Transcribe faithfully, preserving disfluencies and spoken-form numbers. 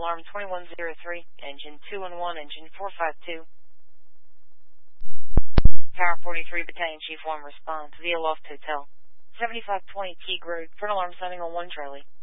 alarm twenty-one oh three, engine two one one, engine four five two. Tower forty-three, Battalion Chief one, response via Loft Hotel. seventy-five twenty Teague Road, front alarm sounding on one Charlie.